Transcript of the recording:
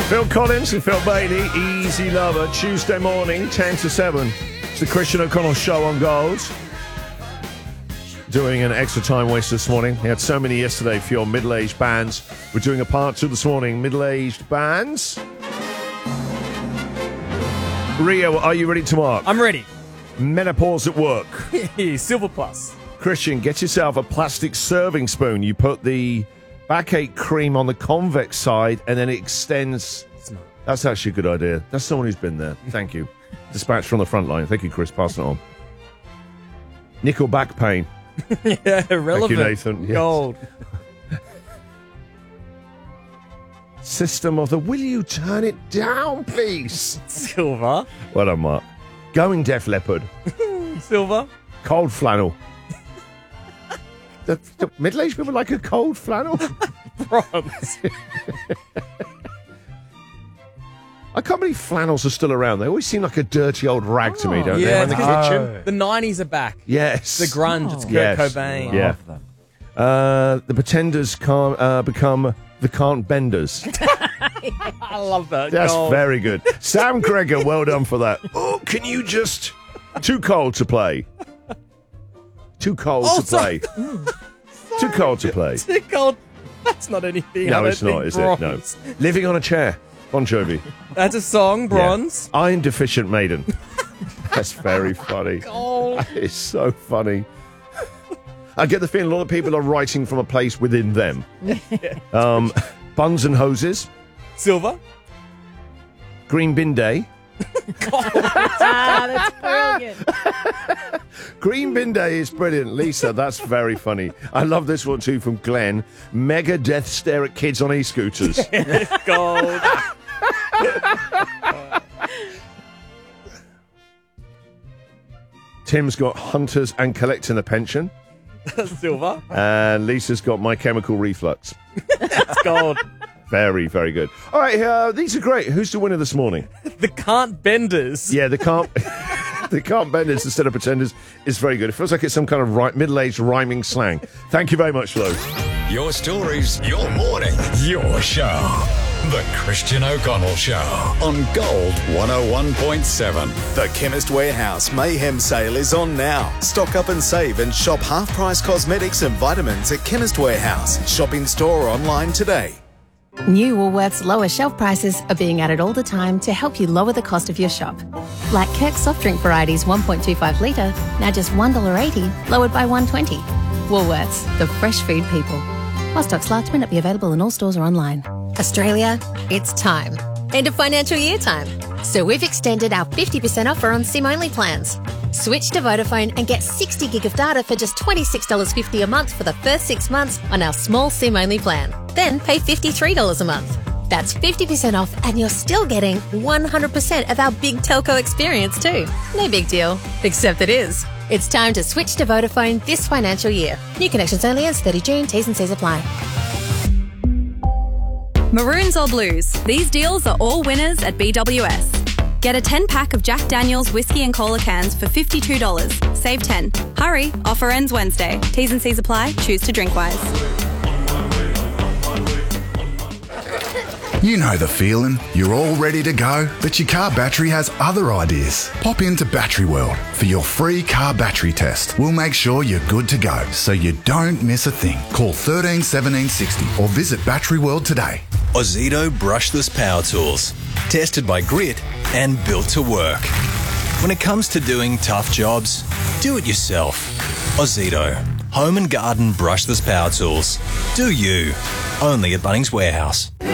Phil Collins and Phil Bailey, Easy Lover, Tuesday morning, 10 to 7. It's the Christian O'Connell Show on Gold. Doing an extra time waste this morning. We had so many yesterday for your middle-aged bands. We're doing a part 2 this morning. Middle-aged bands. Rio, are you ready to mark? I'm ready. Menopause at work. Silver Plus. Christian, get yourself a plastic serving spoon. You put the backache cream on the convex side and then it extends. That's actually a good idea. That's someone who's been there. Thank you. Dispatch from the front line. Thank you, Chris. Pass it on. Nickel back pain. Yeah, relevant. Thank you, Nathan. Yes. Gold. System of the will you turn it down, please? Silver. Well done, Mark. Going Def Leopard. Silver. Cold flannel. the middle-aged people like a cold flannel. Bronze. I can't believe flannels are still around. They always seem like a dirty old rag to me, don't they? In the kitchen. The 90s are back. Yes. The grunge. It's Kurt Yes. Cobain. Yeah. The pretenders can't become the can't benders. I love that. That's Gold. very good. Sam Gregor, well done for that. Oh, can you just... Too cold to play. Too cold to play. Too cold to play. Too cold. That's not anything. No, it's not, is it? No. Living on a chair. Bon Jovi. That's a song, Bronze. Yeah. Iron Deficient Maiden. That's very funny. Gold. It's so funny. I get the feeling a lot of people are writing from a place within them. Buns and Hoses. Silver. Green Bin Day. That's brilliant. Green Bin Day is brilliant. Lisa, that's very funny. I love this one too from Glenn. Mega death stare at kids on e-scooters. Gold. Tim's got Hunters and Collecting a Pension. Silver. And Lisa's got My Chemical Reflux. That's gold. Very, very good. All right, these are great. Who's the winner this morning? The Can't Benders. Yeah, the Can't Benders instead of Pretenders is very good. It feels like it's some kind of middle-aged rhyming slang. Thank you very much for those. Your stories, your morning, your show. The Christian O'Connell Show on Gold 101.7. The Chemist Warehouse Mayhem Sale is on now. Stock up and save and shop half-price cosmetics and vitamins at Chemist Warehouse. Shop in store or online today. New Woolworths lower shelf prices are being added all the time to help you lower the cost of your shop. Like Kirk soft drink varieties 1.25 litre, now just $1.80, lowered by $1.20. Woolworths, the fresh food people. While stocks last may not be available in all stores or online. Australia, it's time. End of financial year time. So we've extended our 50% offer on SIM-only plans. Switch to Vodafone and get 60 gig of data for just $26.50 a month for the first 6 months on our small SIM-only plan. Then pay $53 a month. That's 50% off and you're still getting 100% of our big telco experience too. No big deal, except it is. It's time to switch to Vodafone this financial year. New connections only as 30 June. T's and C's apply. Maroons or blues, these deals are all winners at BWS. Get a 10-pack of Jack Daniel's whiskey and cola cans for $52. Save 10. Hurry, offer ends Wednesday. T's and C's apply. Choose to drink wise. You know the feeling. You're all ready to go, but your car battery has other ideas. Pop into Battery World for your free car battery test. We'll make sure you're good to go, so you don't miss a thing. Call 13 17 60 or visit Battery World today. Ozito brushless power tools. Tested by Grit and built to work. When it comes to doing tough jobs, do it yourself. Ozito. Home and garden brushless power tools. Do you. Only at Bunnings Warehouse.